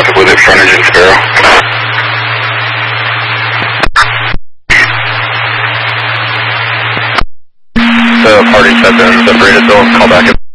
Delta Blue Lip, front engine Sparrow. The party has been separated, so call back.